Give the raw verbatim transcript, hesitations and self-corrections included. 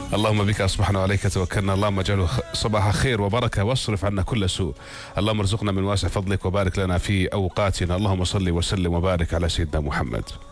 اللهم بك أصبحنا وعليك توكلنا، اللهم اجعله صباح خير وبركة واصرف عنا كل سوء. اللهم ارزقنا من واسع فضلك وبارك لنا في أوقاتنا. اللهم صل وسلم وبارك على سيدنا محمد.